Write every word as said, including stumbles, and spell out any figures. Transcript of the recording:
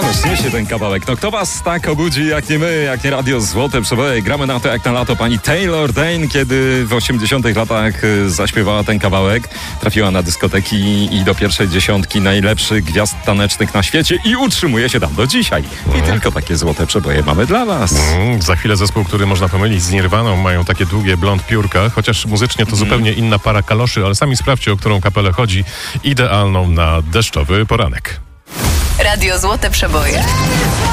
Śniesie się ten kawałek. No kto was tak obudzi, jak nie my, jak nie radio Złote Przeboje. Gramy na to jak na lato. Pani Taylor Dayne, kiedy w osiemdziesiątych latach zaśpiewała ten kawałek, trafiła na dyskoteki i do pierwszej dziesiątki najlepszych gwiazd tanecznych na świecie i utrzymuje się tam do dzisiaj. I mm. tylko takie złote przeboje mamy dla was. Mm, za chwilę zespół, który można pomylić z Nirwaną, mają takie długie blond piórka, chociaż muzycznie to mm. zupełnie inna para kaloszy, ale sami sprawdźcie, o którą kapelę chodzi. Idealną na deszczowy poranek. Radio Złote Przeboje.